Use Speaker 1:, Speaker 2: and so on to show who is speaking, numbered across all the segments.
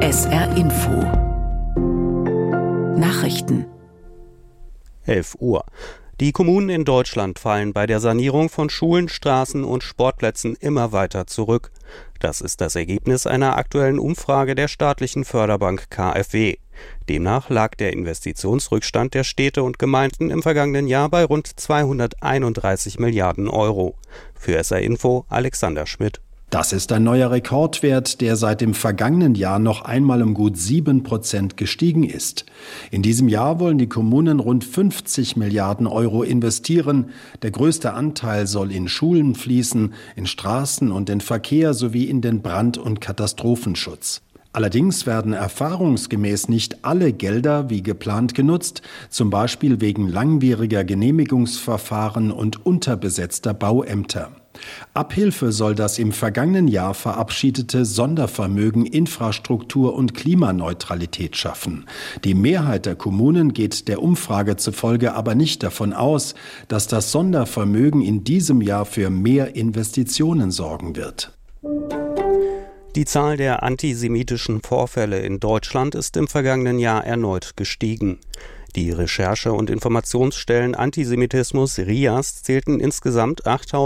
Speaker 1: SR Info Nachrichten
Speaker 2: 11 Uhr. Die Kommunen in Deutschland fallen bei der Sanierung von Schulen, Straßen und Sportplätzen immer weiter zurück. Das ist das Ergebnis einer aktuellen Umfrage der staatlichen Förderbank KfW. Demnach lag der Investitionsrückstand der Städte und Gemeinden im vergangenen Jahr bei rund 231 Milliarden Euro. Für SR Info Alexander Schmidt.
Speaker 3: Das ist ein neuer Rekordwert, der seit dem vergangenen Jahr noch einmal um gut 7% gestiegen ist. In diesem Jahr wollen die Kommunen rund 50 Milliarden Euro investieren. Der größte Anteil soll in Schulen fließen, in Straßen und in Verkehr sowie in den Brand- und Katastrophenschutz. Allerdings werden erfahrungsgemäß nicht alle Gelder wie geplant genutzt, zum Beispiel wegen langwieriger Genehmigungsverfahren und unterbesetzter Bauämter. Abhilfe soll das im vergangenen Jahr verabschiedete Sondervermögen Infrastruktur und Klimaneutralität schaffen. Die Mehrheit der Kommunen geht der Umfrage zufolge aber nicht davon aus, dass das Sondervermögen in diesem Jahr für mehr Investitionen sorgen wird.
Speaker 2: Die Zahl der antisemitischen Vorfälle in Deutschland ist im vergangenen Jahr erneut gestiegen. Die Recherche- und Informationsstellen Antisemitismus RIAS zählten insgesamt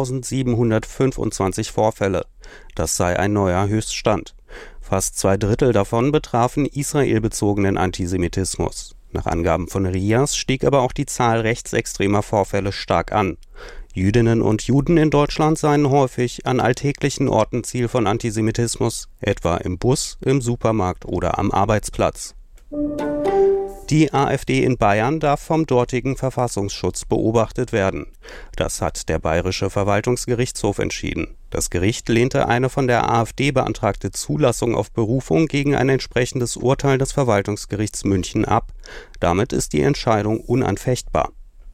Speaker 2: 8.725 Vorfälle. Das sei ein neuer Höchststand. Fast 2/3 davon betrafen israelbezogenen Antisemitismus. Nach Angaben von RIAS stieg aber auch die Zahl rechtsextremer Vorfälle stark an. Jüdinnen und Juden in Deutschland seien häufig an alltäglichen Orten Ziel von Antisemitismus, etwa im Bus, im Supermarkt oder am Arbeitsplatz. Die AfD in Bayern darf vom dortigen Verfassungsschutz beobachtet werden. Das hat der Bayerische Verwaltungsgerichtshof entschieden. Das Gericht lehnte eine von der AfD beantragte Zulassung auf Berufung gegen ein entsprechendes Urteil des Verwaltungsgerichts München ab. Damit ist die Entscheidung unanfechtbar.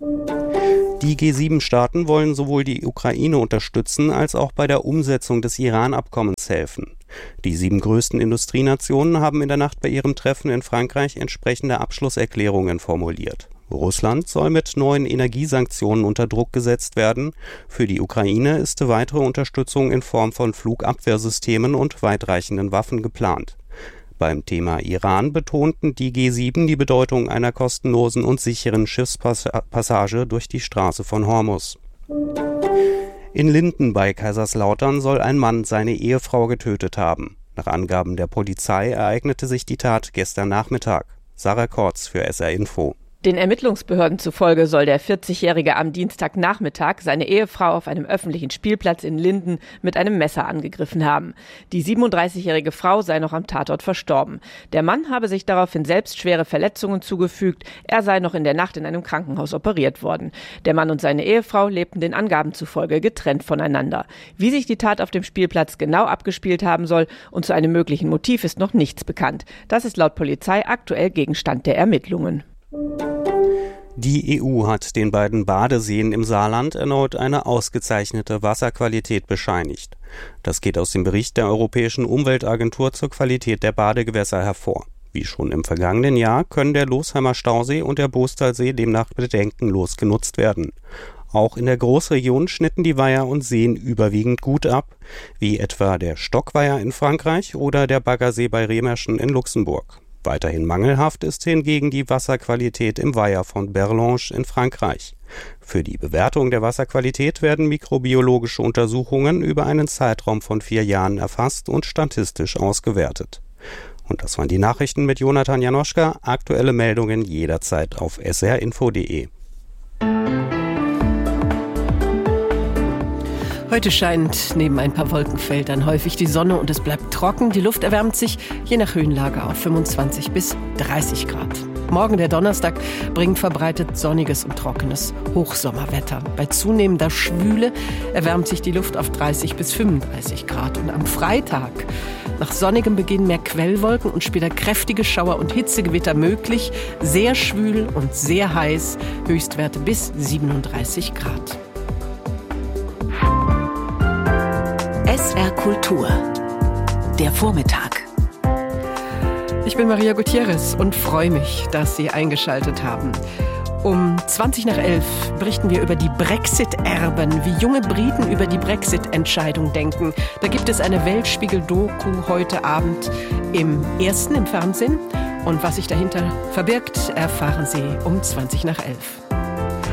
Speaker 2: Die G7-Staaten wollen sowohl die Ukraine unterstützen, als auch bei der Umsetzung des Iran-Abkommens helfen. Die 7 größten Industrienationen haben in der Nacht bei ihrem Treffen in Frankreich entsprechende Abschlusserklärungen formuliert. Russland soll mit neuen Energiesanktionen unter Druck gesetzt werden. Für die Ukraine ist weitere Unterstützung in Form von Flugabwehrsystemen und weitreichenden Waffen geplant. Beim Thema Iran betonten die G7 die Bedeutung einer kostenlosen und sicheren Schiffspassage durch die Straße von Hormuz. In Linden bei Kaiserslautern soll ein Mann seine Ehefrau getötet haben. Nach Angaben der Polizei ereignete sich die Tat gestern Nachmittag. Sarah Kortz für SR Info.
Speaker 4: Den Ermittlungsbehörden zufolge soll der 40-Jährige am Dienstagnachmittag seine Ehefrau auf einem öffentlichen Spielplatz in Linden mit einem Messer angegriffen haben. Die 37-jährige Frau sei noch am Tatort verstorben. Der Mann habe sich daraufhin selbst schwere Verletzungen zugefügt. Er sei noch in der Nacht in einem Krankenhaus operiert worden. Der Mann und seine Ehefrau lebten den Angaben zufolge getrennt voneinander. Wie sich die Tat auf dem Spielplatz genau abgespielt haben soll und zu einem möglichen Motiv ist noch nichts bekannt. Das ist laut Polizei aktuell Gegenstand der Ermittlungen.
Speaker 2: Die EU hat den beiden Badeseen im Saarland erneut eine ausgezeichnete Wasserqualität bescheinigt. Das geht aus dem Bericht der Europäischen Umweltagentur zur Qualität der Badegewässer hervor. Wie schon im vergangenen Jahr können der Losheimer Stausee und der Boostalsee demnach bedenkenlos genutzt werden. Auch in der Großregion schnitten die Weiher und Seen überwiegend gut ab, wie etwa der Stockweiher in Frankreich oder der Baggersee bei Remerschen in Luxemburg. Weiterhin mangelhaft ist hingegen die Wasserqualität im Weiher von Berlange in Frankreich. Für die Bewertung der Wasserqualität werden mikrobiologische Untersuchungen über einen Zeitraum von 4 Jahren erfasst und statistisch ausgewertet. Und das waren die Nachrichten mit Jonathan Janoschka. Aktuelle Meldungen jederzeit auf srinfo.de.
Speaker 1: Heute scheint neben ein paar Wolkenfeldern häufig die Sonne und es bleibt trocken. Die Luft erwärmt sich je nach Höhenlage auf 25 bis 30 Grad. Morgen, der Donnerstag, bringt verbreitet sonniges und trockenes Hochsommerwetter. Bei zunehmender Schwüle erwärmt sich die Luft auf 30 bis 35 Grad. Und am Freitag, nach sonnigem Beginn mehr Quellwolken und später kräftige Schauer und Hitzegewitter möglich. Sehr schwül und sehr heiß, Höchstwerte bis 37 Grad.
Speaker 5: SR Kultur. Der Vormittag.
Speaker 1: Ich bin Maria Gutierrez und freue mich, dass Sie eingeschaltet haben. Um 11:20 berichten wir über die Brexit-Erben, wie junge Briten über die Brexit-Entscheidung denken. Da gibt es eine Weltspiegel-Doku heute Abend im Fernsehen. Und was sich dahinter verbirgt, erfahren Sie um 11:20.